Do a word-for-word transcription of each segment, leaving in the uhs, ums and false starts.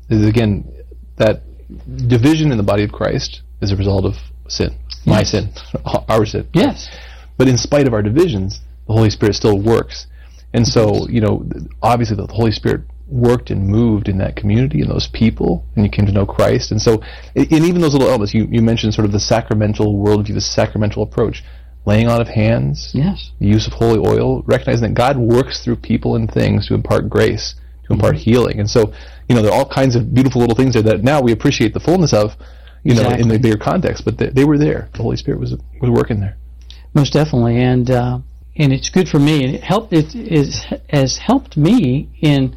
is, again, that division in the body of Christ is a result of sin. Yes. My sin. Our sin. Yes. But in spite of our divisions, the Holy Spirit still works. And so, you know, obviously the Holy Spirit worked and moved in that community and those people, and you came to know Christ. And so, and even those little elements, you, you mentioned sort of the sacramental worldview, the sacramental approach, laying on of hands, yes, the use of holy oil, recognizing that God works through people and things to impart grace, to impart mm-hmm. healing. And so, you know, there are all kinds of beautiful little things there that now we appreciate the fullness of, you exactly. know, in the bigger context, but they, they were there. The Holy Spirit was was working there. Most definitely, and uh, and it's good for me. And it helped. It is has helped me in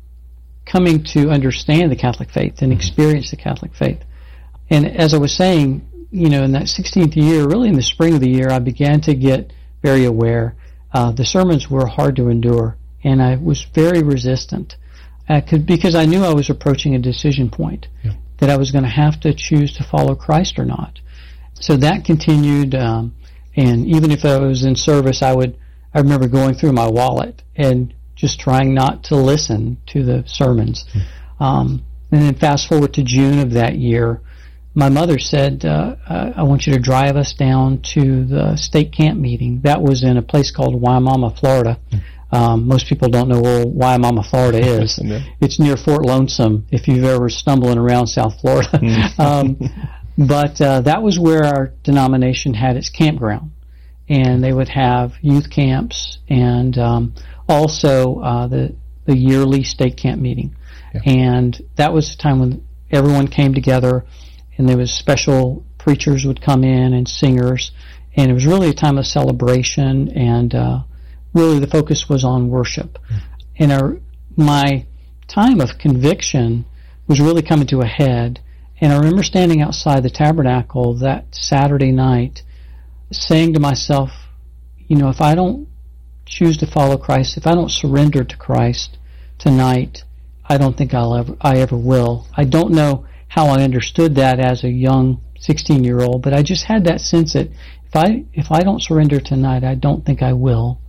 coming to understand the Catholic faith and experience the Catholic faith. And as I was saying, you know, in that sixteenth year, really in the spring of the year, I began to get very aware. Uh, the sermons were hard to endure, and I was very resistant I could, because I knew I was approaching a decision point, yeah. that I was going to have to choose to follow Christ or not. So that continued, um, and even if I was in service, I would, I remember going through my wallet and just trying not to listen to the sermons. Mm. Um, and then fast forward to June of that year, my mother said, uh, I want you to drive us down to the state camp meeting. That was in a place called Wimauma, Florida. Mm. Um, most people don't know where Wimauma, Florida is. Yeah. It's near Fort Lonesome, if you've ever stumbling around South Florida. Mm. um, but uh, that was where our denomination had its campground. And they would have youth camps and um, also uh, the, the yearly state camp meeting. Yeah. And that was the time when everyone came together, and there was special preachers would come in and singers, and it was really a time of celebration, and uh, really the focus was on worship. Mm. And our, my time of conviction was really coming to a head, and I remember standing outside the tabernacle that Saturday night saying to myself, you know, if I don't choose to follow Christ, if I don't surrender to Christ tonight, I don't think I'll ever, I ever will. I don't know how I understood that as a young sixteen-year-old, but I just had that sense that if I if I don't surrender tonight, I don't think I will.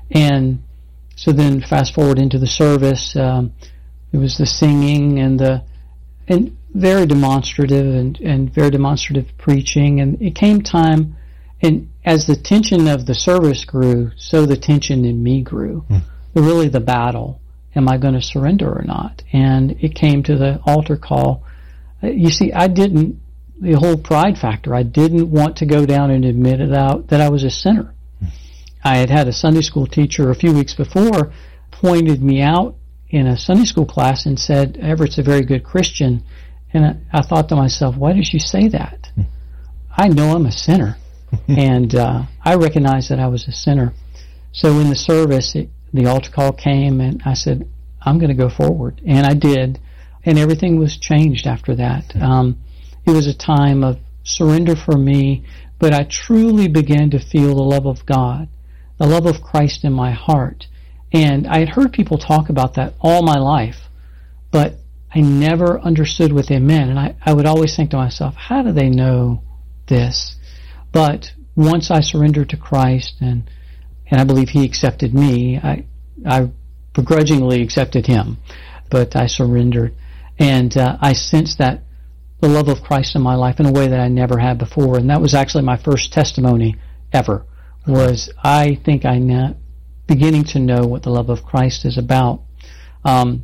And so then fast forward into the service, um, it was the singing and the and very demonstrative and, and very demonstrative preaching, and it came time, and as the tension of the service grew, so the tension in me grew. Mm. The, really the battle, am I going to surrender or not? And it came to the altar call. You see, I didn't, the whole pride factor, I didn't want to go down and admit it out that I was a sinner. Mm. I had had a Sunday school teacher a few weeks before pointed me out in a Sunday school class and said, Everett's a very good Christian. And I, I thought to myself, why did she say that? Mm. I know I'm a sinner. and uh, I recognized that I was a sinner. So in the service, it, the altar call came, and I said, I'm going to go forward. And I did. And everything was changed after that. Um, it was a time of surrender for me, but I truly began to feel the love of God, the love of Christ in my heart. And I had heard people talk about that all my life, but I never understood what they meant. And I, I would always think to myself, how do they know this? But once I surrendered to Christ, and and I believe He accepted me, I I begrudgingly accepted Him, but I surrendered. And uh, I sensed that the love of Christ in my life in a way that I never had before. And that was actually my first testimony ever, was I think I know, beginning to know what the love of Christ is about. Um,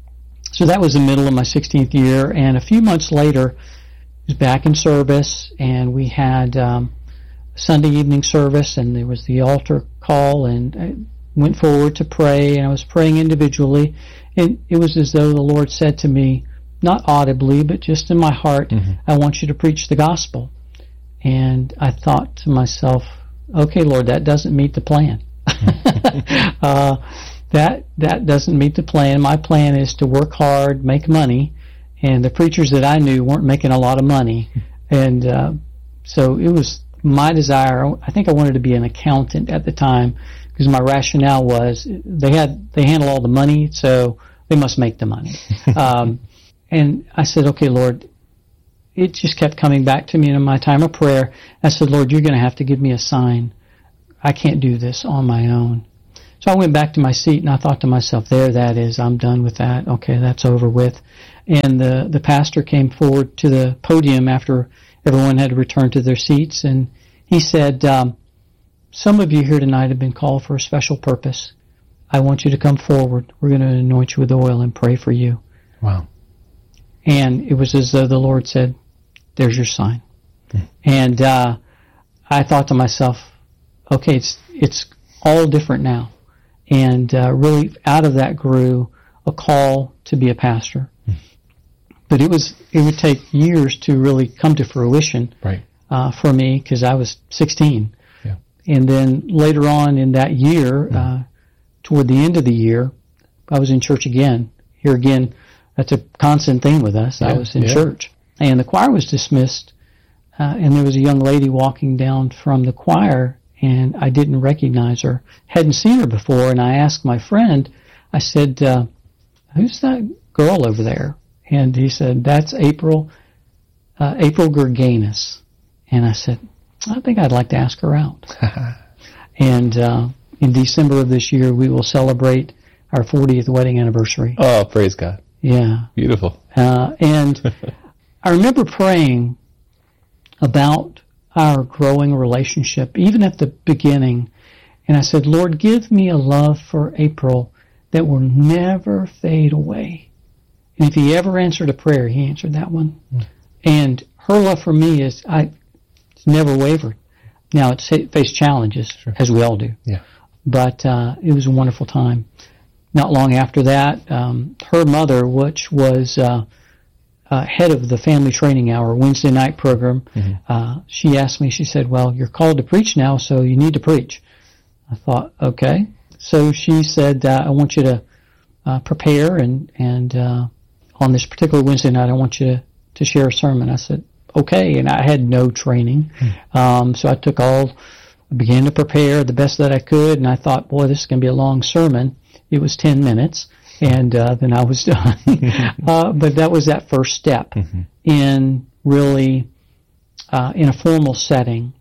so that was the middle of my sixteenth year, and a few months later, I was back in service, and we had um, Sunday evening service, and there was the altar call, and I went forward to pray, and I was praying individually, and it was as though the Lord said to me, not audibly, but just in my heart, mm-hmm. I want you to preach the gospel. And I thought to myself, okay, Lord, that doesn't meet the plan. uh, that that doesn't meet the plan. My plan is to work hard, make money, and the preachers that I knew weren't making a lot of money. And uh, so it was my desire. I think I wanted to be an accountant at the time, because my rationale was they had they handle all the money, so they must make the money. um, and I said, okay, Lord, it just kept coming back to me in my time of prayer. I said, Lord, you're going to have to give me a sign. I can't do this on my own. So I went back to my seat and I thought to myself, there that is, I'm done with that. Okay, that's over with. And the, the pastor came forward to the podium after everyone had returned to their seats, and he said, um, some of you here tonight have been called for a special purpose. I want you to come forward. We're going to anoint you with oil and pray for you. Wow. And it was as though the Lord said, there's your sign. Mm. And uh, I thought to myself, okay, it's it's all different now. And uh, really out of that grew a call to be a pastor. Mm. But it was it would take years to really come to fruition, right. uh, for me, because I was sixteen. Yeah. And then later on in that year, mm. uh, toward the end of the year, I was in church again. Here again, that's a constant thing with us. Yeah, I was in yeah. church. And the choir was dismissed, uh, and there was a young lady walking down from the choir, and I didn't recognize her. Hadn't seen her before, and I asked my friend, I said, uh, who's that girl over there? And he said, that's April, uh, April Gerganis. And I said, I think I'd like to ask her out. And uh, in December of this year, we will celebrate our fortieth wedding anniversary. Oh, praise God. Yeah. Beautiful. Uh, and I remember praying about our growing relationship, even at the beginning. And I said, Lord, give me a love for April that will never fade away. And if he ever answered a prayer, he answered that one. Mm. And her love for me is, I, it's never wavered. Now, it's faced challenges, sure. as we all do. Yeah. But uh, it was a wonderful time. Not long after that, um, her mother, which was uh, uh, head of the Family Training Hour Wednesday night program, mm-hmm. uh, she asked me, she said, well, you're called to preach now, so you need to preach. I thought, okay. So she said, uh, I want you to uh, prepare, and, and uh, on this particular Wednesday night, I want you to, to share a sermon. I said, okay, and I had no training. Mm. Um, so I took all, I began to prepare the best that I could, and I thought, boy, this is going to be a long sermon. It was ten minutes, and uh, then I was done. uh, but that was that first step mm-hmm. in really, uh, in a formal setting.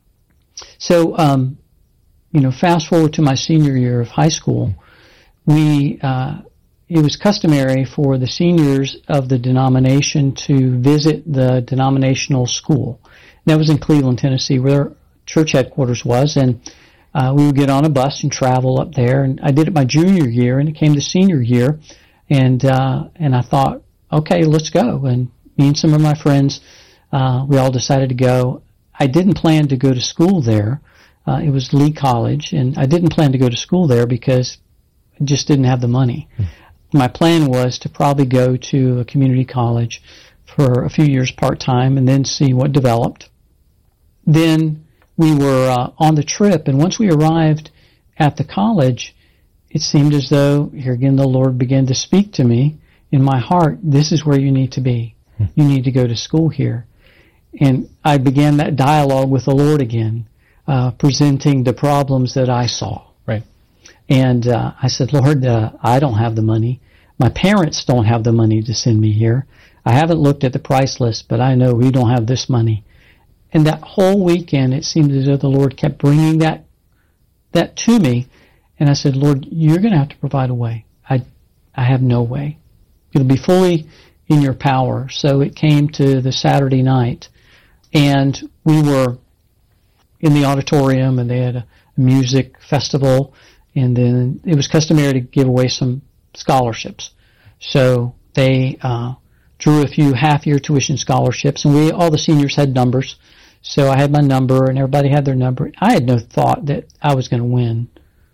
So, um, you know, fast forward to my senior year of high school, we, uh, it was customary for the seniors of the denomination to visit the denominational school. And that was in Cleveland, Tennessee, where our church headquarters was, and uh, we would get on a bus and travel up there. And I did it my junior year, and it came to senior year, and uh, and I thought, okay, let's go. And me and some of my friends, uh, we all decided to go. I didn't plan to go to school there. Uh, it was Lee College, and I didn't plan to go to school there because I just didn't have the money. Mm. My plan was to probably go to a community college for a few years part-time and then see what developed. Then we were uh, on the trip, and once we arrived at the college, it seemed as though, here again, the Lord began to speak to me in my heart, this is where you need to be. Hmm. You need to go to school here. And I began that dialogue with the Lord again, uh, presenting the problems that I saw. Right. And uh, I said, Lord, uh, I don't have the money. My parents don't have the money to send me here. I haven't looked at the price list, but I know we don't have this money. And that whole weekend, it seemed as though the Lord kept bringing that that to me. And I said, Lord, you're going to have to provide a way. I I have no way. It'll be fully in your power. So it came to the Saturday night, and we were in the auditorium, and they had a music festival. And then it was customary to give away some scholarships. So they uh, drew a few half-year tuition scholarships, and we all the seniors had numbers. So I had my number, and everybody had their number. I had no thought that I was going to win.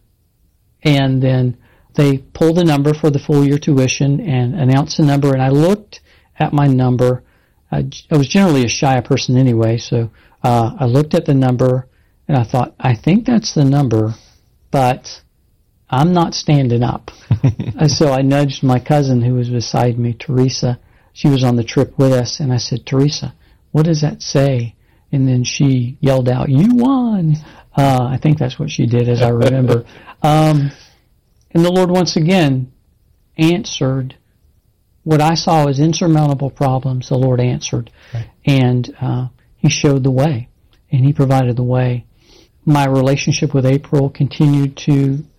And then they pulled the number for the full-year tuition and announced the number, and I looked at my number. I, I was generally a shy person anyway, so uh, I looked at the number, and I thought, I think that's the number, but I'm not standing up. So I nudged my cousin who was beside me, Teresa. She was on the trip with us, and I said, Teresa, what does that say? And then she yelled out, you won. Uh, I think that's what she did, as I remember. um, and the Lord once again answered what I saw as insurmountable problems. The Lord answered, right. and uh, He showed the way, and He provided the way. My relationship with April continued to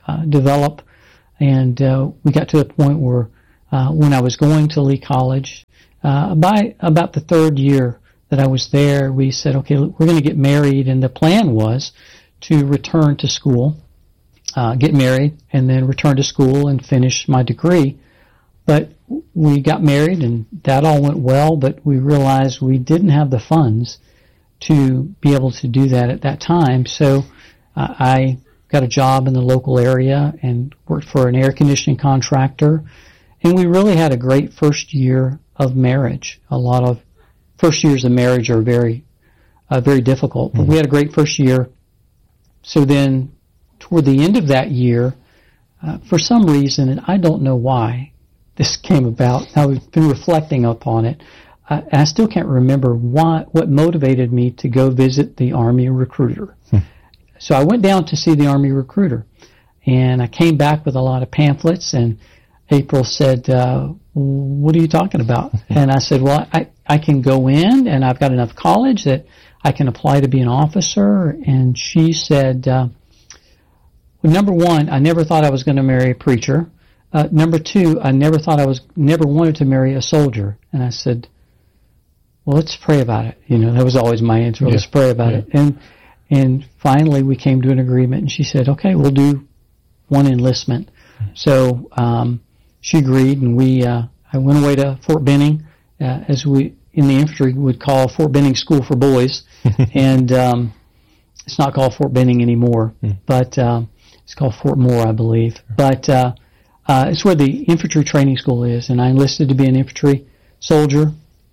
uh, develop, and uh, we got to a point where uh, when I was going to Lee College, uh, by about the third year that I was there, we said, okay, we're going to get married, and the plan was to return to school, uh, get married, and then return to school and finish my degree. But we got married, and that all went well, but we realized we didn't have the funds to be able to do that at that time. So uh, I got a job in the local area and worked for an air conditioning contractor. And we really had a great first year of marriage. A lot of first years of marriage are very, uh, very difficult. But mm-hmm. we had a great first year. So then toward the end of that year, uh, for some reason, and I don't know why this came about, I've been reflecting upon it. Uh, I still can't remember why, what motivated me to go visit the Army recruiter. Hmm. So I went down to see the Army recruiter, and I came back with a lot of pamphlets, and April said, uh, what are you talking about? And I said, well, I, I can go in, and I've got enough college that I can apply to be an officer. And she said, uh, well, number one, I never thought I was going to marry a preacher. Uh, number two, I never thought I was, never wanted to marry a soldier. And I said, well, let's pray about it. You know, that was always my answer. Let's yeah. pray about yeah. it. And and finally, we came to an agreement, and she said, okay, we'll do one enlistment. So um, she agreed, and we uh, I went away to Fort Benning, uh, as we in the infantry would call Fort Benning School for Boys, and um, it's not called Fort Benning anymore, mm. but um, it's called Fort Moore, I believe. But uh, uh, it's where the infantry training school is, and I enlisted to be an infantry soldier.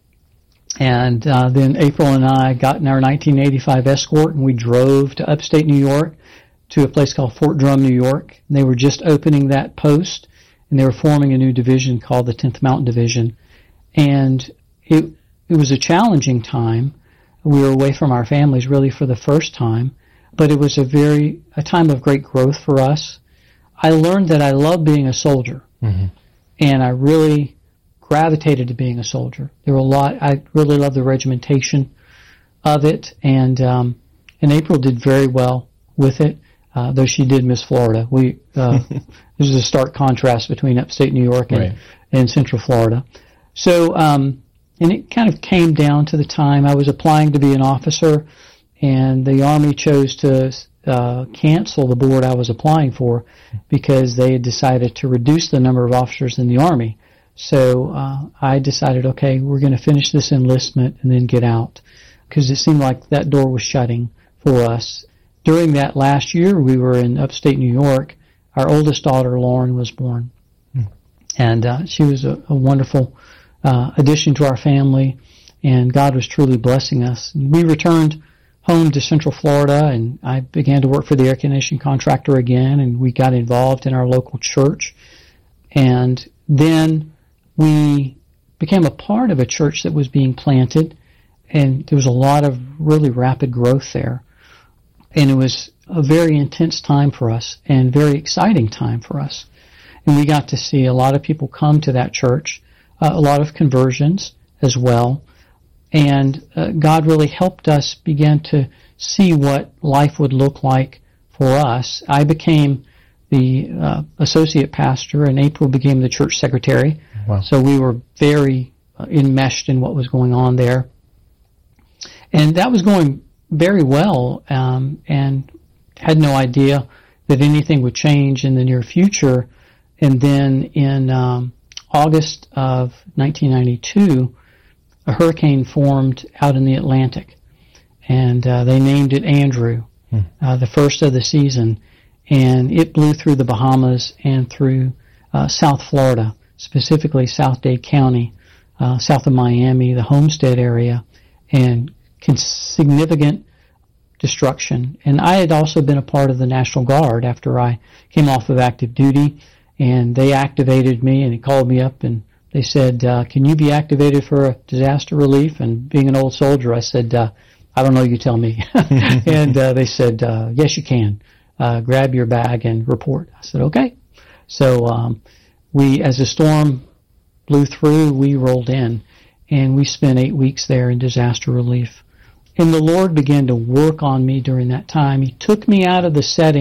And uh, then April and I got in our nineteen eighty-five Escort, and we drove to upstate New York to a place called Fort Drum, New York. And they were just opening that post, and they were forming a new division called the tenth Mountain Division. And it it was a challenging time. We were away from our families really for the first time, but it was a very a time of great growth for us. I learned that I love being a soldier, mm-hmm. and I really gravitated to being a soldier. There were a lot. I really loved the regimentation of it, and um, and April did very well with it, uh, though she did miss Florida. We uh, there's a stark contrast between upstate New York and, right. and Central Florida. So, um, and it kind of came down to the time I was applying to be an officer, and the Army chose to uh, cancel the board I was applying for because they had decided to reduce the number of officers in the Army. So uh, I decided, okay, we're going to finish this enlistment and then get out, because it seemed like that door was shutting for us. During that last year, we were in upstate New York. Our oldest daughter, Lauren, was born. Hmm. And uh, she was a, a wonderful uh, addition to our family, and God was truly blessing us. And we returned home to Central Florida, and I began to work for the air conditioning contractor again, and we got involved in our local church. And then we became a part of a church that was being planted, and there was a lot of really rapid growth there. And it was a very intense time for us and very exciting time for us. And we got to see a lot of people come to that church, uh, a lot of conversions as well. And uh, God really helped us begin to see what life would look like for us. I became the uh, associate pastor, and April became the church secretary. Wow. So we were very uh, enmeshed in what was going on there. And that was going very well, um, and had no idea that anything would change in the near future. And then in um, August of nineteen ninety-two, a hurricane formed out in the Atlantic, and uh, they named it Andrew, hmm. uh, the first of the season, and it blew through the Bahamas and through uh, South Florida, specifically South Dade County, uh, south of Miami, the Homestead area, and significant destruction. And I had also been a part of the National Guard after I came off of active duty, and they activated me, and he called me up, and they said, uh, can you be activated for a disaster relief? And being an old soldier, I said, uh, I don't know, you tell me. And uh, they said, uh, yes, you can. Uh, grab your bag and report. I said, okay. So um, we, as the storm blew through, we rolled in, and we spent eight weeks there in disaster relief. And the Lord began to work on me during that time. He took me out of the setting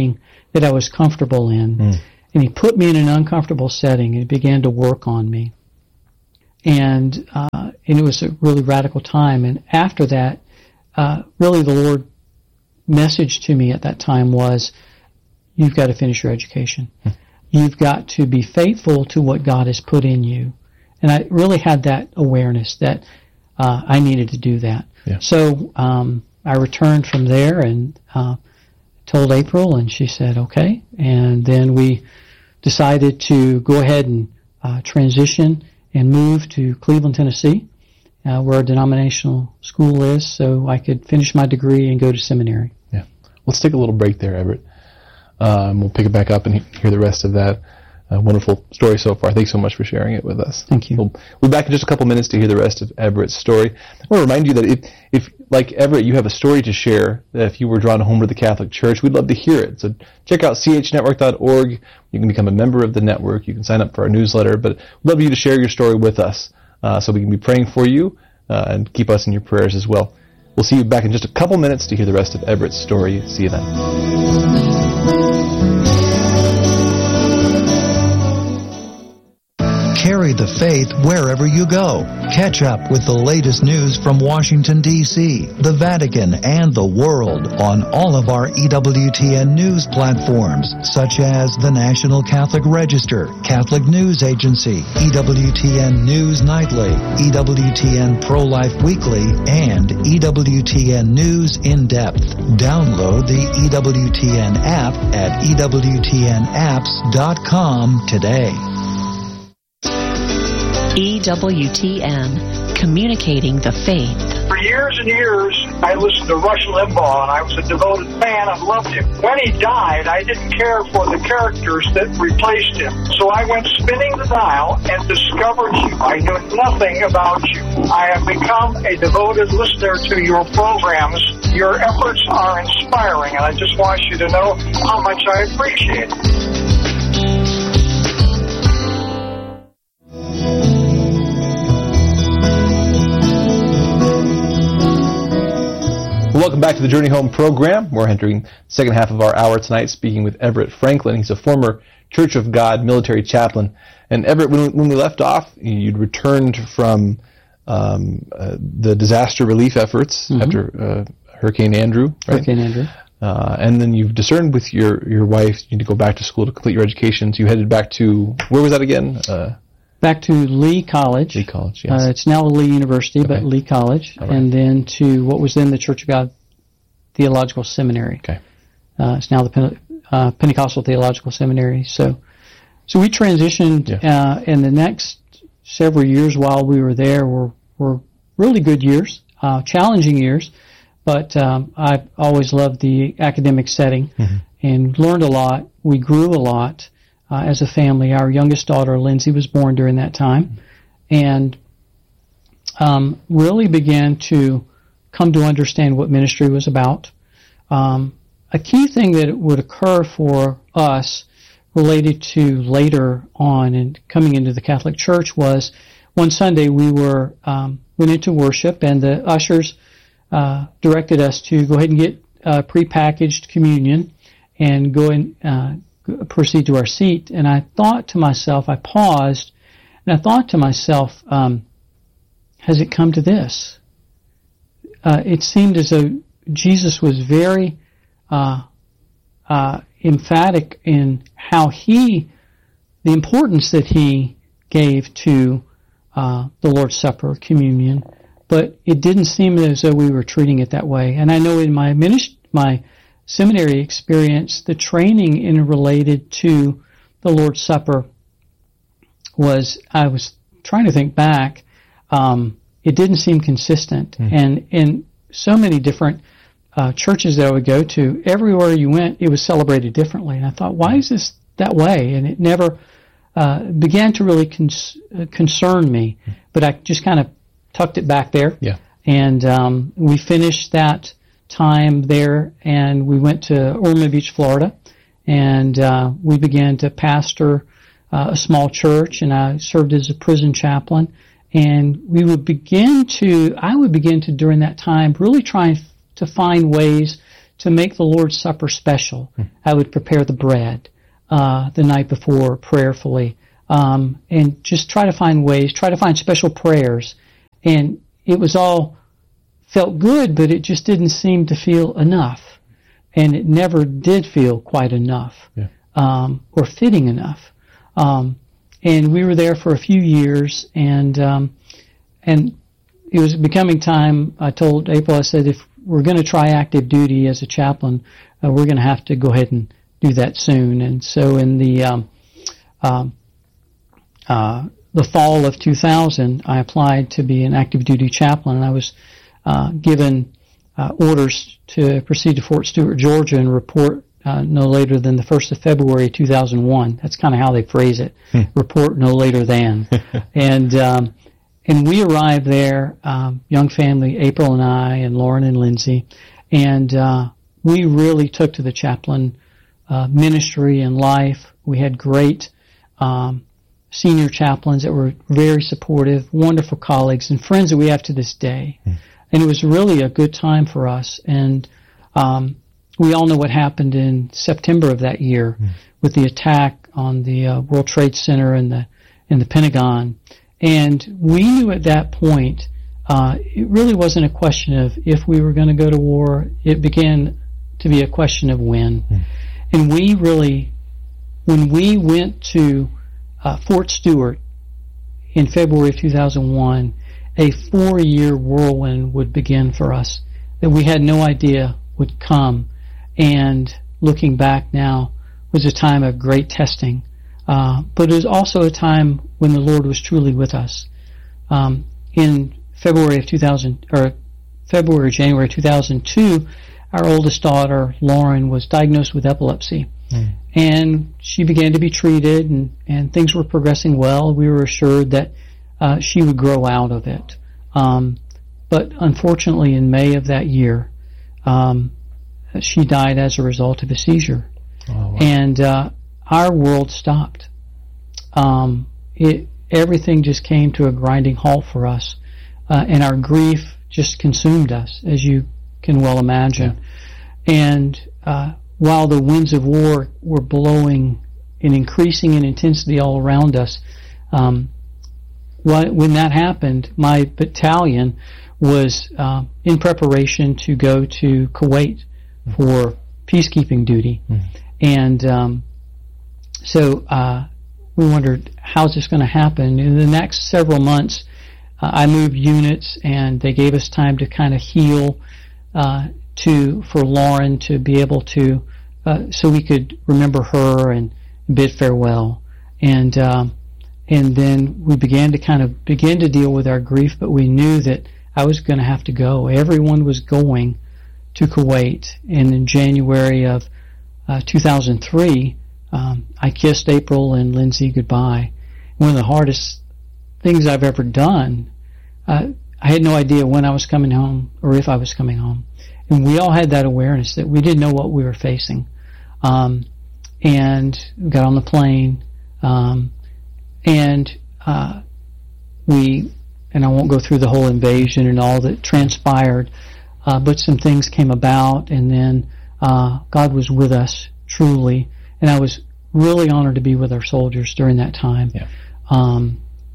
that I was comfortable in. Mm. And he put me in an uncomfortable setting and began to work on me. And, uh, and it was a really radical time. And after that, uh, really the Lord message to me at that time was, you've got to finish your education. Mm. You've got to be faithful to what God has put in you. And I really had that awareness that uh, I needed to do that. Yeah. So um, I returned from there and uh, told April, and she said, okay. And then we decided to go ahead and uh, transition and move to Cleveland, Tennessee, uh, where a denominational school is, so I could finish my degree and go to seminary. Yeah. Let's take a little break there, Everett. Um, we'll pick it back up and hear the rest of that uh, wonderful story so far. Thanks so much for sharing it with us. Thank you. We'll, we'll be back in just a couple minutes to hear the rest of Everett's story. I want to remind you that if, if, like Everett, you have a story to share, that if you were drawn home to the Catholic Church, we'd love to hear it. So check out c h network dot org. You can become a member of the network. You can sign up for our newsletter. But we'd love you to share your story with us uh, so we can be praying for you uh, and keep us in your prayers as well. We'll see you back in just a couple minutes to hear the rest of Everett's story. See you then. Carry the faith wherever you go. Catch up with the latest news from Washington, D C, the Vatican, and the world on all of our E W T N news platforms, such as the National Catholic Register, Catholic News Agency, E W T N News Nightly, E W T N Pro-Life Weekly, and E W T N News In Depth. Download the E W T N app at E W T N apps dot com today. E W T N, communicating the faith. For years and years, I listened to Rush Limbaugh, and I was a devoted fan. I loved him. When he died, I didn't care for the characters that replaced him. So I went spinning the dial and discovered you. I knew nothing about you. I have become a devoted listener to your programs. Your efforts are inspiring, and I just want you to know how much I appreciate it. Welcome back to the Journey Home program. We're entering the second half of our hour tonight speaking with Everett Franklin. He's a former Church of God military chaplain. And Everett, when, when we left off, you'd returned from um, uh, the disaster relief efforts mm-hmm. after uh, Hurricane Andrew. Right? Hurricane Andrew. Uh, and then you've discerned with your, your wife you need to go back to school to complete your education. So you headed back to, where was that again? Uh, Back to Lee College. Lee College, yes. Uh, it's now Lee University, okay. but Lee College. Right. And then to what was then the Church of God Theological Seminary. Okay. Uh, it's now the Pente- uh, Pentecostal Theological Seminary. So so we transitioned, yeah. uh, and the next several years while we were there were, were really good years, uh, challenging years, but um, I've always loved the academic setting mm-hmm. and learned a lot. We grew a lot. Uh, as a family. Our youngest daughter, Lindsay, was born during that time, and um, really began to come to understand what ministry was about. Um, a key thing that would occur for us related to later on and coming into the Catholic Church was one Sunday we were um, went into worship, and the ushers uh, directed us to go ahead and get uh, prepackaged communion and go and uh, proceed to our seat. And I thought to myself, I paused, and I thought to myself, um, has it come to this? Uh, it seemed as though Jesus was very uh, uh, emphatic in how he, the importance that he gave to uh, the Lord's Supper, communion, but it didn't seem as though we were treating it that way. And I know in my ministry, my seminary experience, the training in related to the Lord's Supper was, I was trying to think back, um, it didn't seem consistent. Mm. And in so many different uh, churches that I would go to, everywhere you went, it was celebrated differently. And I thought, why is this that way? And it never uh, began to really cons- uh, concern me. Mm. But I just kind of tucked it back there. Yeah. And um, we finished that time there, and we went to Ormond Beach, Florida, and uh, we began to pastor uh, a small church, and I served as a prison chaplain. And we would begin to, I would begin to, during that time, really try to find ways to make the Lord's Supper special, hmm. I would prepare the bread uh, the night before prayerfully, um, and just try to find ways, try to find special prayers. And it was all felt good, but it just didn't seem to feel enough. And it never did feel quite enough, yeah. um, or fitting enough. Um, and we were there for a few years, and um, and it was becoming time. I told April, I said, if we're going to try active duty as a chaplain, uh, we're going to have to go ahead and do that soon. And so in the um, um, uh, the fall of two thousand, I applied to be an active duty chaplain, and I was uh, given uh, orders to proceed to Fort Stewart, Georgia, and report uh, no later than the first of February two thousand one. That's kind of how they phrase it. Hmm. Report no later than. and um, and we arrived there, um, young family, April and I, and Lauren and Lindsay, and uh, we really took to the chaplain uh, ministry and life. We had great um, senior chaplains that were very supportive, wonderful colleagues, and friends that we have to this day. Hmm. And it was really a good time for us. And um, we all know what happened in September of that year mm. with the attack on the uh, World Trade Center and the and the Pentagon. And we knew at that point uh, it really wasn't a question of if we were going to go to war. It began to be a question of when. Mm. And we really, when we went to uh, Fort Stewart in February of two thousand one, a four-year whirlwind would begin for us that we had no idea would come. And looking back now, was a time of great testing. Uh, but it was also a time when the Lord was truly with us. Um, in February of two thousand, or February, January two thousand two, our oldest daughter, Lauren, was diagnosed with epilepsy. Mm. And she began to be treated, and, and things were progressing well. We were assured that Uh, she would grow out of it. Um, but unfortunately, in May of that year, um, she died as a result of a seizure. Oh, wow. And uh, our world stopped. Um, it, everything just came to a grinding halt for us. Uh, and our grief just consumed us, as you can well imagine. Yeah. And uh, while the winds of war were blowing and increasing in intensity all around us, um, when that happened, my battalion was uh, in preparation to go to Kuwait mm-hmm. for peacekeeping duty. Mm-hmm. And um, so uh, we wondered, how's this going to happen? In the next several months, uh, I moved units, and they gave us time to kind of heal, uh, to for Lauren to be able to, uh, so we could remember her and bid farewell. And um, And then we began to kind of begin to deal with our grief, but we knew that I was going to have to go. Everyone was going to Kuwait. And in January of uh, two thousand three, um, I kissed April and Lindsay goodbye. One of the hardest things I've ever done. Uh, I had no idea when I was coming home or if I was coming home. And we all had that awareness that we didn't know what we were facing. Um, and we got on the plane. Um, And uh, we, and I won't go through the whole invasion and all that transpired, uh, but some things came about, and then uh, God was with us truly, and I was really honored to be with our soldiers during that time. Yeah. Um,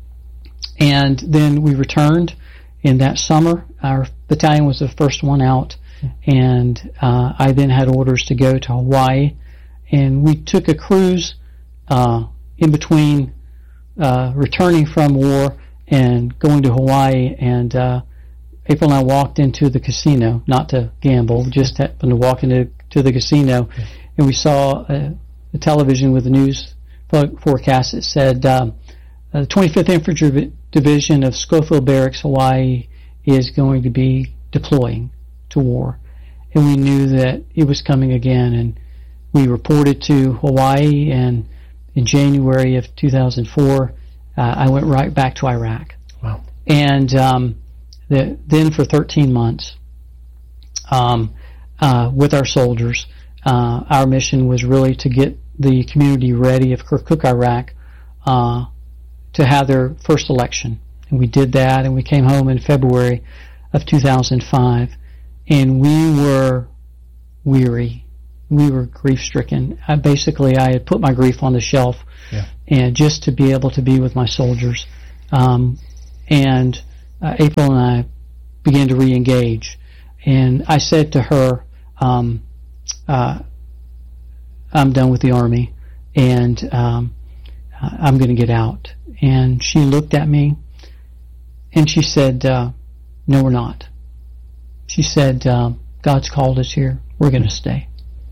and then we returned in that summer. Our battalion was the first one out, yeah. and uh, I then had orders to go to Hawaii, and we took a cruise uh, in between Uh, returning from war and going to Hawaii, and uh, April and I walked into the casino, not to gamble, just happened to walk into to the casino, okay. and we saw uh, the television with the news forecast that said um, uh, the twenty-fifth Infantry Division of Schofield Barracks, Hawaii, is going to be deploying to war, and we knew that it was coming again, and we reported to Hawaii, and in January of two thousand four, uh, I went right back to Iraq. Wow. And um, the, then for thirteen months, um, uh, with our soldiers, uh, our mission was really to get the community ready of Kirkuk, Iraq, uh, to have their first election. And we did that, and we came home in February of two thousand five. And we were weary. We were grief-stricken. I, basically, I had put my grief on the shelf, yeah. and just to be able to be with my soldiers. Um, and uh, April and I began to re-engage. And I said to her, um, uh, I'm done with the Army, and um, I'm going to get out. And she looked at me, and she said, uh, no, we're not. She said, uh, God's called us here. We're going to stay.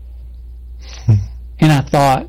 And I thought,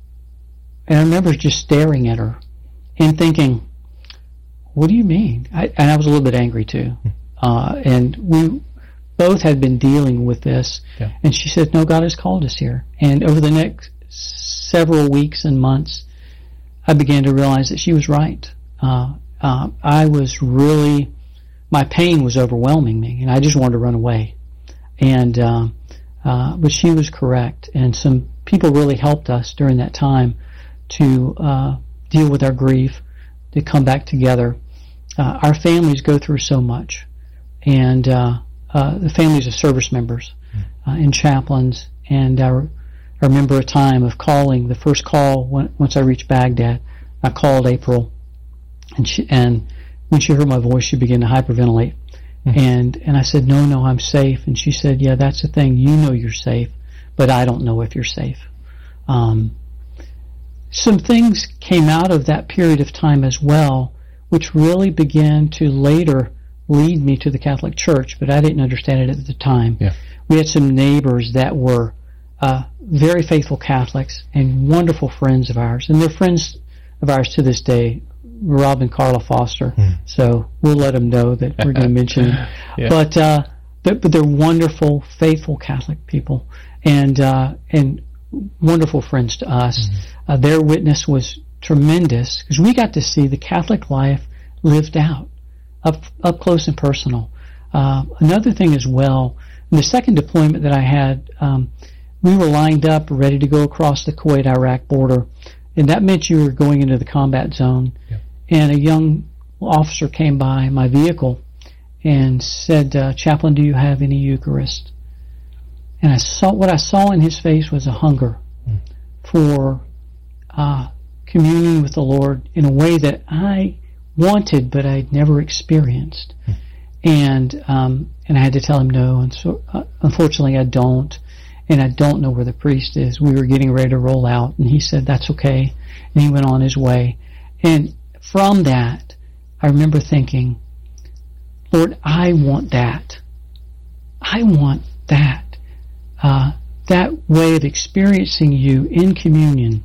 and I remember just staring at her and thinking, what do you mean? I, and I was a little bit angry too. Uh, and we both had been dealing with this. Yeah. And she said, no, God has called us here. And over the next several weeks and months, I began to realize that she was right. Uh, uh, I was really, my pain was overwhelming me, and I just wanted to run away. And, uh, uh, but she was correct. And some people really helped us during that time to uh, deal with our grief, to come back together. Uh, our families go through so much. And uh, uh, the families of service members uh, and chaplains. And I, re- I remember a time of calling, the first call when, once I reached Baghdad, I called April. And she, and when she heard my voice, she began to hyperventilate. Mm-hmm. And and I said, no, no, I'm safe. And she said, yeah, that's the thing. You know you're safe, but I don't know if you're safe. Um, some things came out of that period of time as well, which really began to later lead me to the Catholic Church, but I didn't understand it at the time. Yeah. We had some neighbors that were uh, very faithful Catholics and wonderful friends of ours, and they're friends of ours to this day. Rob and Carla Foster, mm. so we'll let them know that we're going to mention them. Yeah. But, uh, but but they're wonderful, faithful Catholic people, and uh, and wonderful friends to us. Mm-hmm. Uh, their witness was tremendous because we got to see the Catholic life lived out, up up close and personal. Uh, another thing as well, in the second deployment that I had, um, we were lined up, ready to go across the Kuwait-Iraq border, and that meant you were going into the combat zone. Yep. And a young officer came by my vehicle and said, uh, Chaplain, do you have any Eucharist? And I saw, what I saw in his face was a hunger mm. for uh, communion with the Lord in a way that I wanted, but I'd never experienced. Mm. And um, and I had to tell him no, and so uh, unfortunately I don't, and I don't know where the priest is. We were getting ready to roll out, and he said, that's okay, and he went on his way. And from that, I remember thinking, Lord, I want that. I want that. Uh, that way of experiencing you in communion.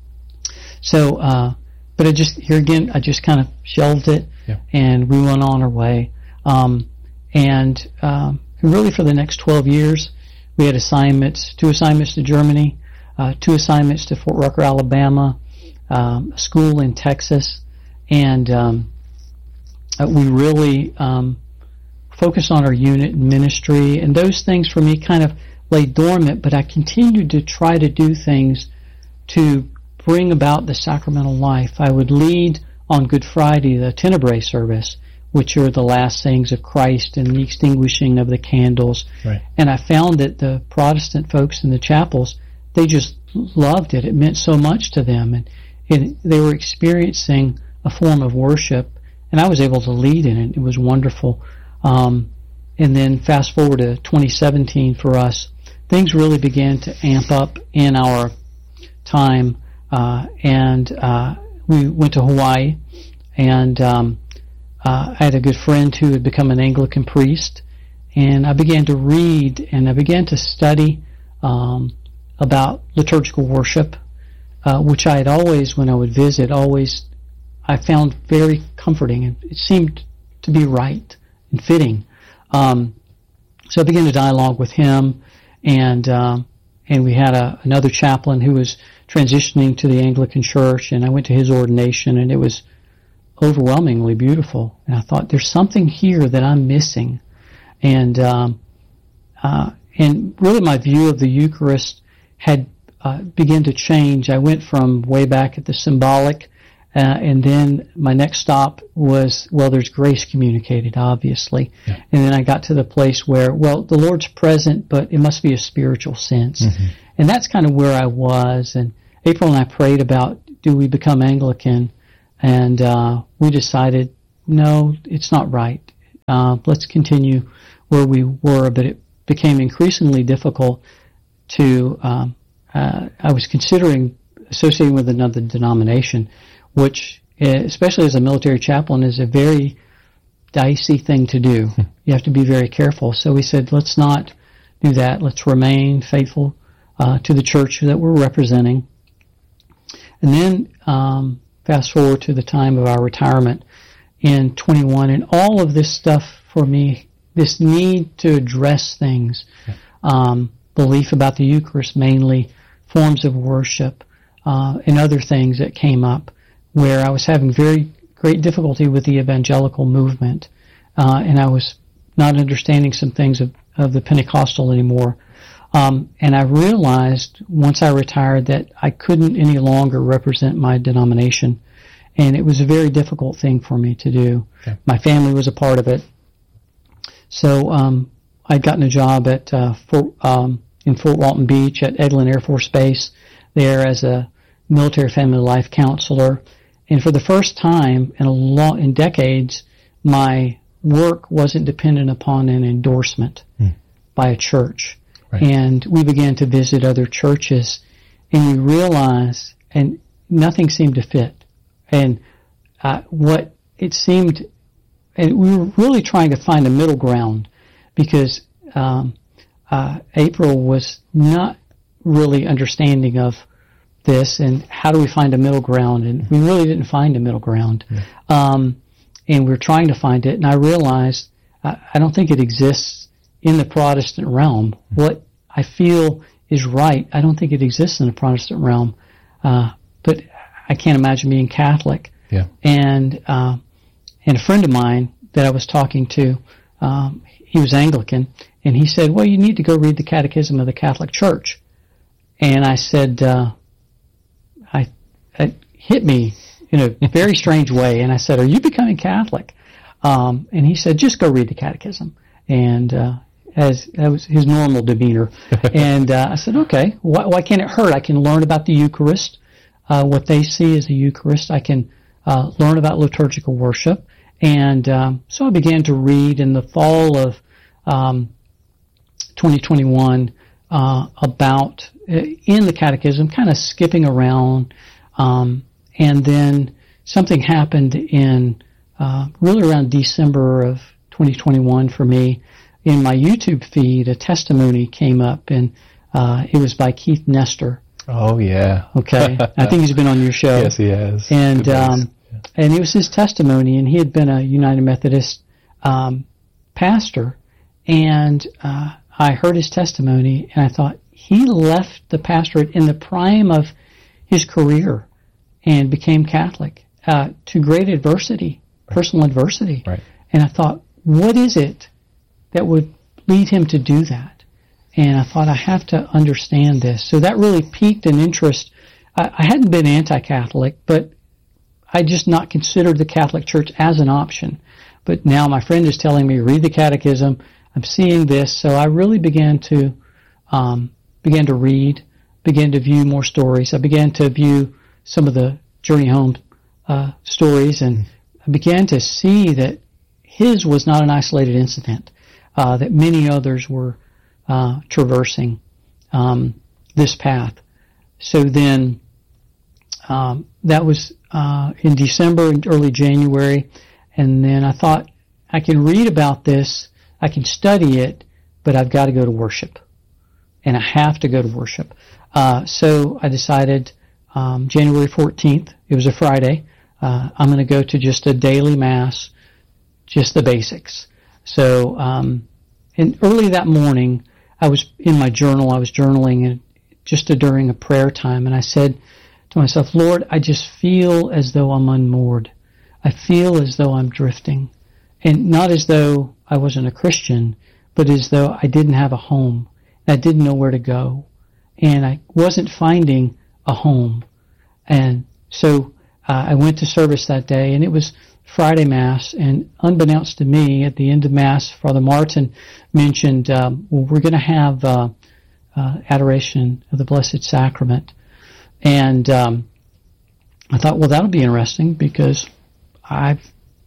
So, uh, but I just, here again, I just kind of shelved it, yeah. and we went on our way. Um, and um, really for the next twelve years, we had assignments, two assignments to Germany, uh, two assignments to Fort Rucker, Alabama, um, a school in Texas, and um, uh, we really um, focused on our unit and ministry, and those things for me kind of lay dormant, but I continued to try to do things to bring about the sacramental life. I would lead on Good Friday the Tenebrae service, which are the last sayings of Christ and the extinguishing of the candles. Right. And I found that the Protestant folks in the chapels, they just loved it. It meant so much to them, and, and they were experiencing a form of worship, and I was able to lead in it. It was wonderful. Um, and then fast forward to twenty seventeen for us, things really began to amp up in our time, uh, and uh, we went to Hawaii, and um, uh, I had a good friend who had become an Anglican priest, and I began to read and I began to study um, about liturgical worship, uh, which I had always, when I would visit, always I found very comforting, and it seemed to be right and fitting. Um, so I began to dialogue with him, and um, and we had a, another chaplain who was transitioning to the Anglican Church, and I went to his ordination, and it was overwhelmingly beautiful. And I thought, there's something here that I'm missing, and um, uh, and really my view of the Eucharist had uh, begun to change. I went from way back at the symbolic Uh, and then my next stop was, well, there's grace communicated, obviously. Yeah. And then I got to the place where, well, the Lord's present, but it must be a spiritual sense. Mm-hmm. And that's kind of where I was. And April and I prayed about, do we become Anglican? And uh, we decided, no, it's not right. Uh, let's continue where we were. But it became increasingly difficult to, um, uh, I was considering associating with another denomination, which, especially as a military chaplain, is a very dicey thing to do. You have to be very careful. So we said, let's not do that. Let's remain faithful uh, to the church that we're representing. And then um, fast forward to the time of our retirement in twenty-one, and all of this stuff for me, this need to address things, um, belief about the Eucharist mainly, forms of worship, uh, and other things that came up, where I was having very great difficulty with the evangelical movement, uh, and I was not understanding some things of, of the Pentecostal anymore. Um, and I realized once I retired that I couldn't any longer represent my denomination, and it was a very difficult thing for me to do. Okay. My family was a part of it. So um, I'd gotten a job at uh, Fort, um, in Fort Walton Beach at Eglin Air Force Base there as a military family life counselor. And for the first time in a long, in decades, my work wasn't dependent upon an endorsement hmm. by a church. Right. And we began to visit other churches, and we realized, and nothing seemed to fit. And uh, what it seemed, and we were really trying to find a middle ground, because um, uh, April was not really understanding of this, and how do we find a middle ground? And we really didn't find a middle ground. Yeah. Um, and we were trying to find it, and I realized I, I don't think it exists in the Protestant realm. What I feel is right, I don't think it exists in the Protestant realm. Uh, but I can't imagine being Catholic. Yeah. And uh, and a friend of mine that I was talking to, um, he was Anglican, and he said, well, you need to go read the Catechism of the Catholic Church. And I said, uh, I, it hit me in a very strange way, and I said, are you becoming Catholic? Um, and he said, just go read the Catechism. And uh, as that was his normal demeanor. And uh, I said, okay, why, why can't it hurt? I can learn about the Eucharist, uh, what they see as the Eucharist. I can uh, learn about liturgical worship. And um, so I began to read in the fall of um, twenty twenty-one uh, about, uh, in the Catechism, kind of skipping around. Um, and then something happened in uh, really around December of twenty twenty-one for me. In my YouTube feed, a testimony came up, and uh, it was by Keith Nestor. Oh, yeah. Okay. I think he's been on your show. Yes, he has. And um, yeah. and it was his testimony, and he had been a United Methodist um, pastor, and uh, I heard his testimony, and I thought, he left the pastorate in the prime of his career and became Catholic uh, to great adversity, right. personal adversity. Right. And I thought, what is it that would lead him to do that? And I thought, I have to understand this. So that really piqued an interest. I, I hadn't been anti-Catholic, but I just not considered the Catholic Church as an option. But now my friend is telling me, read the Catechism. I'm seeing this. So I really began to, um, began to read, began to view more stories. I began to view some of the Journey Home uh, stories, and I began to see that his was not an isolated incident. Uh, that many others were uh, traversing um, this path. So then um, that was uh, in December and early January, and then I thought, I can read about this, I can study it, but I've got to go to worship, and I have to go to worship. Uh, so I decided um, January fourteenth, it was a Friday, uh, I'm going to go to just a daily Mass, just the basics. So, um, and early that morning, I was in my journal, I was journaling and just a, during a prayer time, and I said to myself, Lord, I just feel as though I'm unmoored. I feel as though I'm drifting. And not as though I wasn't a Christian, but as though I didn't have a home. I didn't know where to go. And I wasn't finding a home. And so uh, I went to service that day, and it was Friday Mass, and unbeknownst to me, at the end of Mass, Father Martin mentioned, um, well, we're going to have uh, uh, adoration of the Blessed Sacrament. And um, I thought, well, that'll be interesting, because I've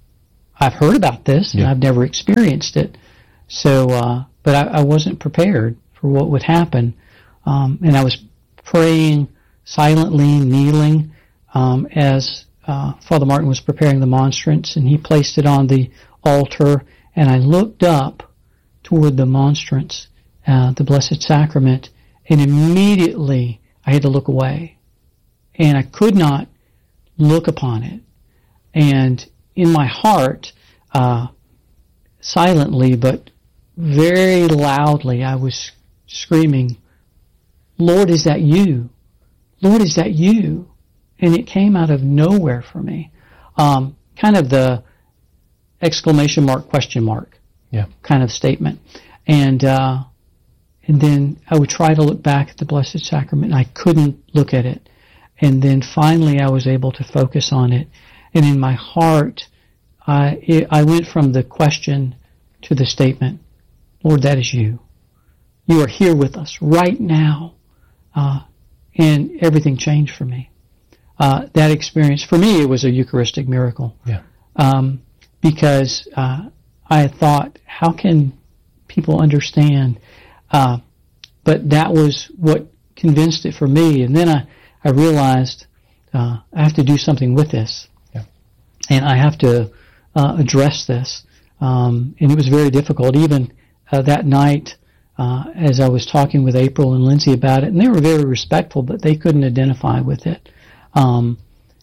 I've heard about this, and yeah. I've never experienced it. So, uh, but I, I wasn't prepared for what would happen. Um, and I was praying silently, kneeling, um, as uh, Father Martin was preparing the monstrance, and he placed it on the altar, and I looked up toward the monstrance, uh, the Blessed Sacrament, and immediately I had to look away. And I could not look upon it. And in my heart, uh, silently but very loudly, I was screaming, Lord, is that you? Lord, is that you? And it came out of nowhere for me. Um, kind of the exclamation mark, question mark yeah. kind of statement. And uh, and then I would try to look back at the Blessed Sacrament, and I couldn't look at it. And then finally I was able to focus on it. And in my heart, I, it, I went from the question to the statement, Lord, that is you. You are here with us right now. Uh, and everything changed for me. Uh, that experience, for me, it was a Eucharistic miracle. Yeah. Um, because uh, I thought, how can people understand? Uh, but that was what convinced it for me. And then I, I realized uh, I have to do something with this. Yeah. And I have to uh, address this. Um, and it was very difficult. Even uh, that night, uh, as I was talking with April and Lindsay about it, and they were very respectful, but they couldn't identify with it. Um,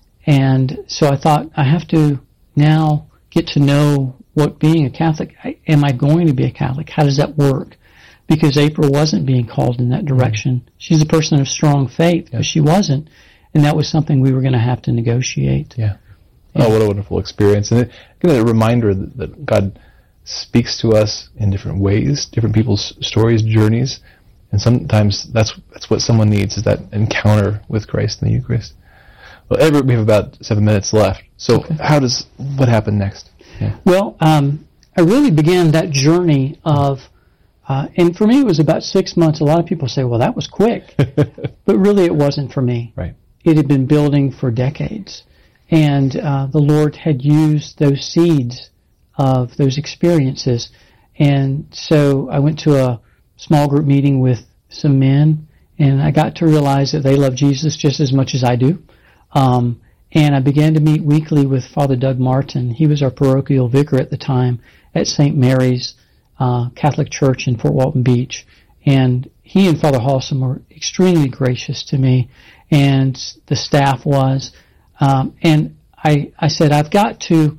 and so I thought, I have to now get to know what being a Catholic, am I going to be a Catholic? How does that work? Because April wasn't being called in that direction. Mm-hmm. She's a person of strong faith, yeah. but she wasn't. And that was something we were going to have to negotiate. Yeah. Oh, what a wonderful experience. And it, again, a reminder that, that God speaks to us in different ways, different people's stories, journeys. And sometimes that's that's what someone needs, is that encounter with Christ in the Eucharist. Well, Everett, we have about seven minutes left. So okay. how does, what happened next? Yeah. Well, um, I really began that journey of, uh, and for me it was about six months. A lot of people say, well, that was quick. But really it wasn't for me. Right. It had been building for decades. And uh, the Lord had used those seeds of those experiences. And so I went to a small group meeting with some men, and I got to realize that they love Jesus just as much as I do. Um, and I began to meet weekly with Father Doug Martin. He was our parochial vicar at the time at Saint Mary's uh, Catholic Church in Fort Walton Beach. And he and Father Halsam were extremely gracious to me, and the staff was. Um, and I, I said, I've got to,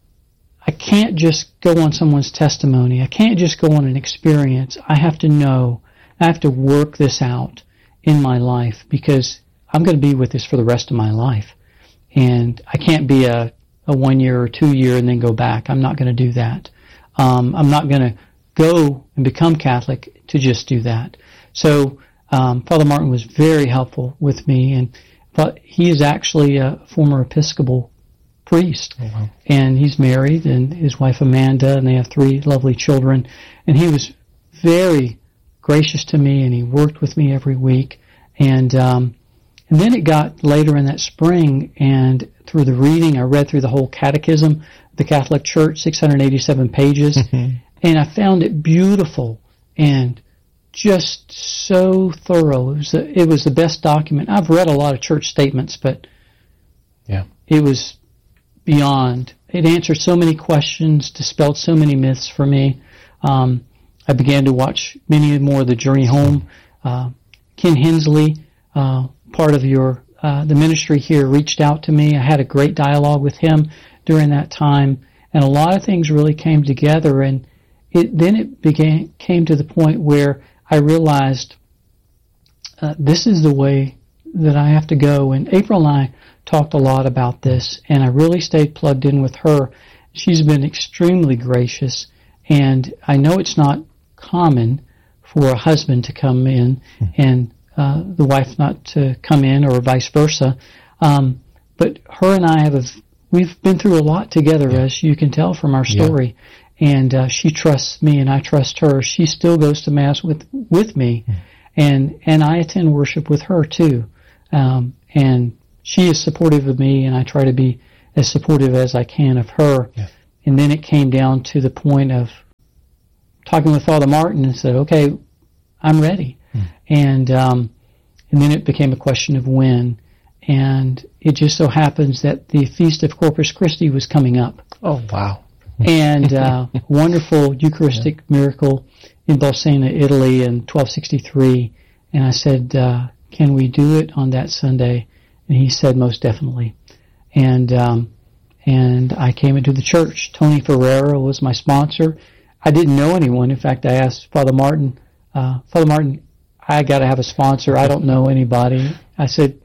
I can't just go on someone's testimony. I can't just go on an experience. I have to know, I have to work this out in my life, because I'm going to be with this for the rest of my life. And I can't be a, a one year or two year and then go back. I'm not going to do that. Um, I'm not going to go and become Catholic to just do that. So um, Father Martin was very helpful with me, and but he is actually a former Episcopal priest. Oh, wow. And he's married, and his wife Amanda, and they have three lovely children. And he was very gracious to me, and he worked with me every week. And um, and then it got later in that spring, and through the reading, I read through the whole Catechism of the Catholic Church, six hundred eighty-seven pages, mm-hmm. and I found it beautiful and just so thorough. It was, the, it was the best document. I've read a lot of church statements, but yeah, it was beyond. It answered so many questions, dispelled so many myths for me. Um, I began to watch many more of the Journey Home. Uh, Ken Hensley, uh, part of your uh, the ministry here, reached out to me. I had a great dialogue with him during that time, and a lot of things really came together. And it, then it began came to the point where I realized uh, this is the way that I have to go. And April and I talked a lot about this, and I really stayed plugged in with her. She's been extremely gracious, and I know it's not common for a husband to come in and uh, the wife not to come in, or vice versa. Um, but her and I have, a, we've been through a lot together, yeah. as you can tell from our story. Yeah. And uh, she trusts me, and I trust her. She still goes to Mass with with me, mm. and and I attend worship with her too. Um, and she is supportive of me, and I try to be as supportive as I can of her. Yeah. And then it came down to the point of talking with Father Martin and said, okay, I'm ready. Mm. And um, and then it became a question of when. And it just so happens that the Feast of Corpus Christi was coming up. Oh, wow. And uh, wonderful Eucharistic yeah. miracle in Bolsena, Italy in twelve sixty-three. And I said, uh, can we do it on that Sunday? And he said, most definitely. And um, and I came into the church. Tony Ferreira was my sponsor. I didn't know anyone. In fact, I asked Father Martin, uh, Father Martin, I got to have a sponsor. I don't know anybody. I said,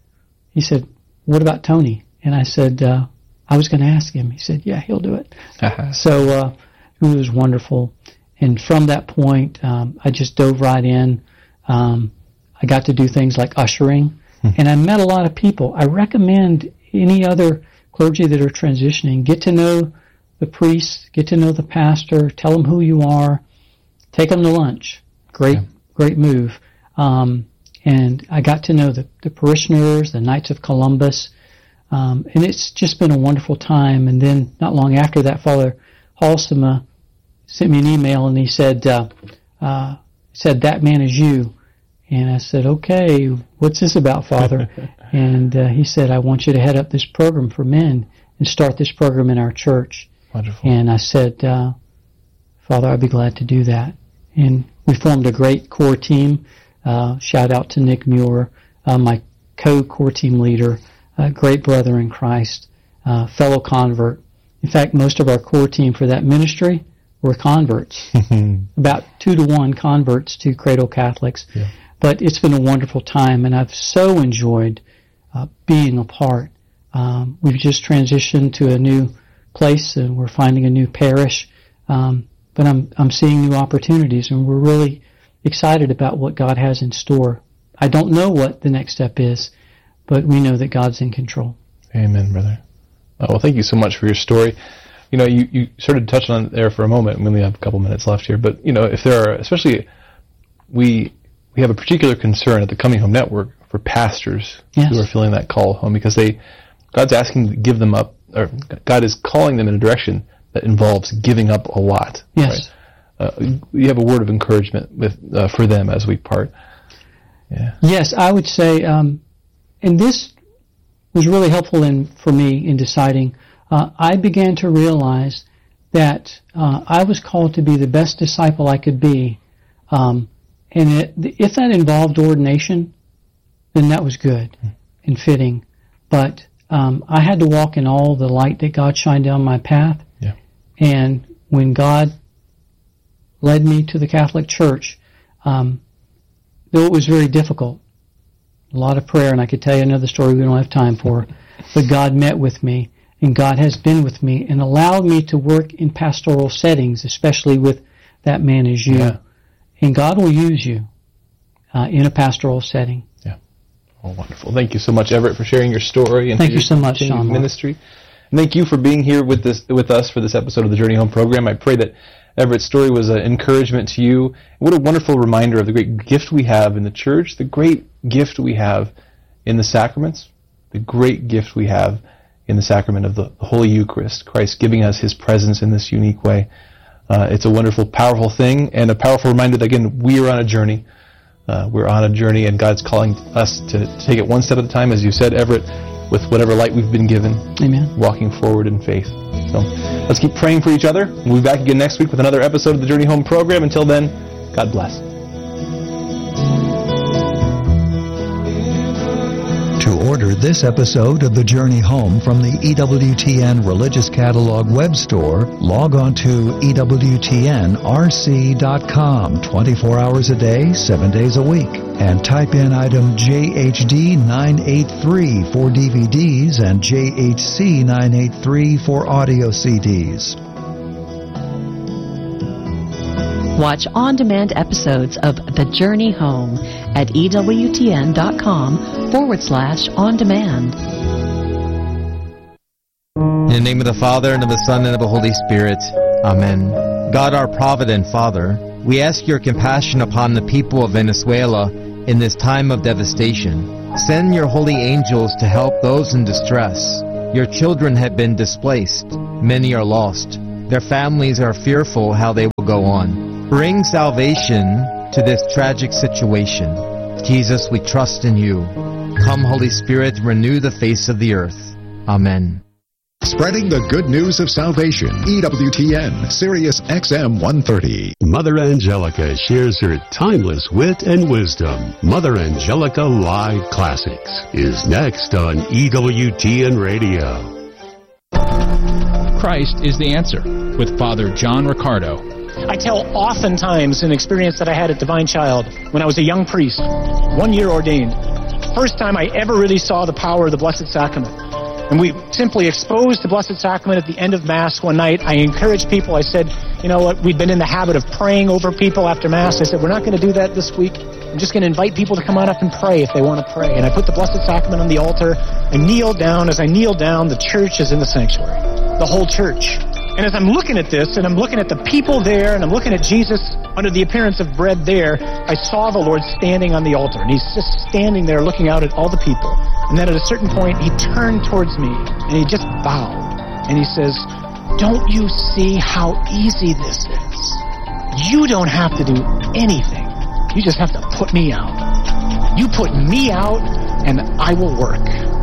he said, what about Tony? And I said, uh, I was going to ask him. He said, yeah, he'll do it. So uh, it was wonderful. And from that point, um, I just dove right in. Um, I got to do things like ushering. And I met a lot of people. I recommend any other clergy that are transitioning, get to know the priest, get to know the pastor, tell them who you are, take them to lunch. Great, yeah. great move. Um, and I got to know the, the parishioners, the Knights of Columbus, um, and it's just been a wonderful time. And then not long after that, Father Halsema sent me an email, and he said, uh, uh, said, that man is you. And I said, okay, what's this about, Father? And uh, he said, I want you to head up this program for men and start this program in our church. Wonderful. And I said, uh, Father, I'd be glad to do that. And we formed a great core team. Uh, shout out to Nick Muir, uh, my co-core team leader, uh, great brother in Christ, uh, fellow convert. In fact, most of our core team for that ministry were converts, about two to one converts to Cradle Catholics. Yeah. But it's been a wonderful time, and I've so enjoyed uh, being a part. Um, we've just transitioned to a new place, and we're finding a new parish. Um, but I'm I'm seeing new opportunities, and we're really excited about what God has in store. I don't know what the next step is, but we know that God's in control. Amen, brother. Oh, well, thank you so much for your story. You know, you, you sort of touched on it there for a moment. We only have a couple minutes left here, but you know, if there are, especially we. We have a particular concern at the Coming Home Network for pastors yes. who are feeling that call home, because they, God's asking to give them up, or God is calling them in a direction that involves giving up a lot. Yes. Right? Uh, you have a word of encouragement with uh, for them as we part. Yeah. Yes, I would say, um, and this was really helpful in for me in deciding. Uh, I began to realize that uh, I was called to be the best disciple I could be. Um, And it, if that involved ordination, then that was good and fitting. But um, I had to walk in all the light that God shined down my path. Yeah. And when God led me to the Catholic Church, um, though it was very difficult, a lot of prayer, and I could tell you another story we don't have time for, but God met with me, and God has been with me and allowed me to work in pastoral settings, especially with That Man Is You. Yeah. And God will use you uh, in a pastoral setting. Yeah. Oh, wonderful. Thank you so much, Everett, for sharing your story and thank for you your so much, Sean ministry. And thank you for being here with this with us for this episode of the Journey Home program. I pray that Everett's story was an encouragement to you. What a wonderful reminder of the great gift we have in the church, the great gift we have in the sacraments, the great gift we have in the sacrament of the Holy Eucharist, Christ giving us His presence in this unique way. Uh, it's a wonderful, powerful thing, and a powerful reminder that, again, we are on a journey. Uh, we're on a journey, and God's calling us to, to take it one step at a time, as you said, Everett, with whatever light we've been given. Amen. Walking forward in faith. So let's keep praying for each other. We'll be back again next week with another episode of the Journey Home program. Until then, God bless. To order this episode of The Journey Home from the E W T N Religious Catalog web store, log on to E W T N R C dot com twenty-four hours a day, seven days a week, and type in item J H D nine eighty-three for D V Ds and J H C nine eighty-three for audio C Ds. Watch on-demand episodes of The Journey Home at E W T N dot com forward slash on demand. In the name of the Father, and of the Son, and of the Holy Spirit. Amen. God, our provident Father, we ask your compassion upon the people of Venezuela in this time of devastation. Send your holy angels to help those in distress. Your children have been displaced. Many are lost. Their families are fearful how they will go on. Bring salvation to this tragic situation. Jesus, we trust in you. Come, Holy Spirit, renew the face of the earth. Amen. Spreading the good news of salvation. E W T N, Sirius X M one thirty. Mother Angelica shares her timeless wit and wisdom. Mother Angelica Live Classics is next on E W T N Radio. Christ is the answer with Father John Riccardo. I tell oftentimes an experience that I had at Divine Child when I was a young priest, one year ordained. First time I ever really saw the power of the Blessed Sacrament. And we simply exposed the Blessed Sacrament at the end of Mass one night. I encouraged people. I said, you know what, we'd been in the habit of praying over people after Mass. I said, we're not going to do that this week. I'm just going to invite people to come on up and pray if they want to pray. And I put the Blessed Sacrament on the altar. I kneel down. As I kneel down, the church is in the sanctuary. The whole church. And as I'm looking at this, and I'm looking at the people there, and I'm looking at Jesus under the appearance of bread there, I saw the Lord standing on the altar. And he's just standing there looking out at all the people. And then at a certain point, he turned towards me, and he just bowed. And he says, don't you see how easy this is? You don't have to do anything. You just have to put me out. You put me out, and I will work.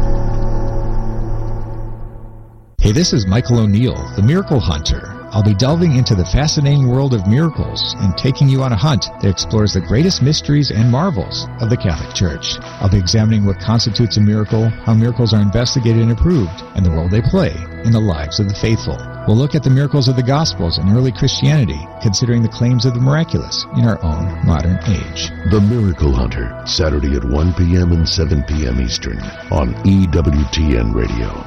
Hey, this is Michael O'Neill, the Miracle Hunter. I'll be delving into the fascinating world of miracles and taking you on a hunt that explores the greatest mysteries and marvels of the Catholic Church. I'll be examining what constitutes a miracle, how miracles are investigated and approved, and the role they play in the lives of the faithful. We'll look at the miracles of the Gospels and early Christianity, considering the claims of the miraculous in our own modern age. The Miracle Hunter, Saturday at one p.m. and seven p.m. Eastern on E W T N Radio.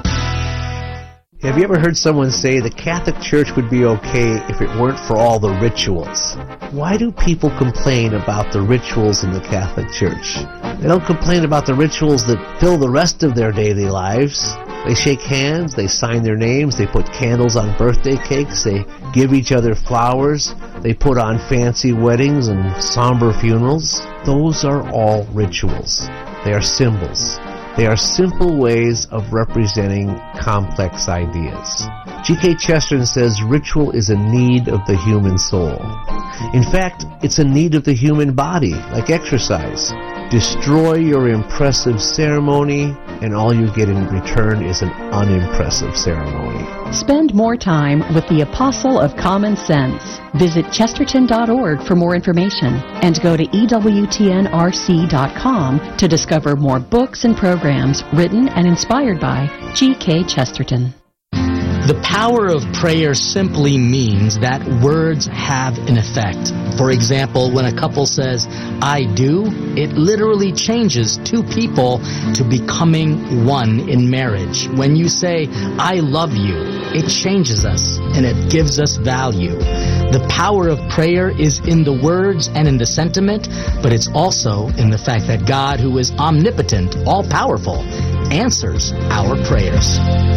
Have you ever heard someone say the Catholic Church would be okay if it weren't for all the rituals? Why do people complain about the rituals in the Catholic Church? They don't complain about the rituals that fill the rest of their daily lives. They shake hands, they sign their names, they put candles on birthday cakes, they give each other flowers, they put on fancy weddings and somber funerals. Those are all rituals. They are symbols. They are simple ways of representing complex ideas. G K Chesterton says ritual is a need of the human soul. In fact, it's a need of the human body, like exercise. Destroy your impressive ceremony, and all you get in return is an unimpressive ceremony. Spend more time with the Apostle of Common Sense. Visit chesterton dot org for more information and go to E W T N R C dot com to discover more books and programs written and inspired by G K Chesterton. The power of prayer simply means that words have an effect. For example, when a couple says, I do, it literally changes two people to becoming one in marriage. When you say, I love you, it changes us and it gives us value. The power of prayer is in the words and in the sentiment, but it's also in the fact that God, who is omnipotent, all-powerful, answers our prayers.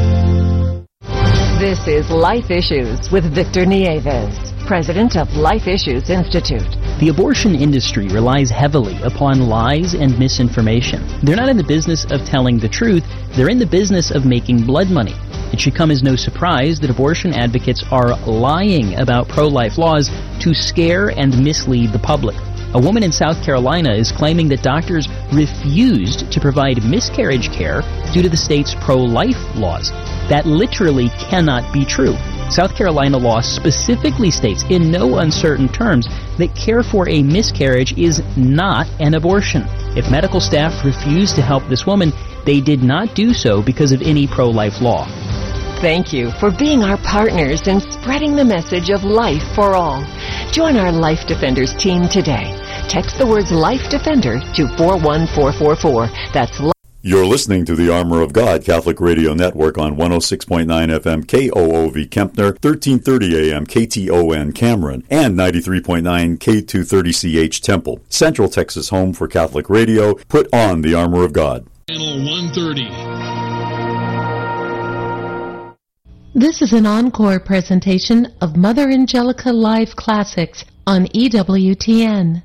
This is Life Issues with Victor Nieves, president of Life Issues Institute. The abortion industry relies heavily upon lies and misinformation. They're not in the business of telling the truth, they're in the business of making blood money. It should come as no surprise that abortion advocates are lying about pro-life laws to scare and mislead the public. A woman in South Carolina is claiming that doctors refused to provide miscarriage care due to the state's pro-life laws. That literally cannot be true. South Carolina law specifically states in no uncertain terms that care for a miscarriage is not an abortion. If medical staff refused to help this woman, they did not do so because of any pro-life law. Thank you for being our partners in spreading the message of life for all. Join our Life Defenders team today. Text the words Life Defender to four one four four four. That's You're listening to the Armor of God Catholic Radio Network on one oh six point nine F M K O O V Kempner, thirteen thirty A M K T O N Cameron, and ninety-three point nine K two thirty C H Temple. Central Texas home for Catholic radio. Put on the Armor of God. Channel one thirty. This is an encore presentation of Mother Angelica Live Classics on E W T N.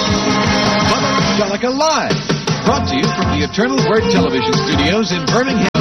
Mother Angelica Live, brought to you from the Eternal Word Television Studios in Birmingham.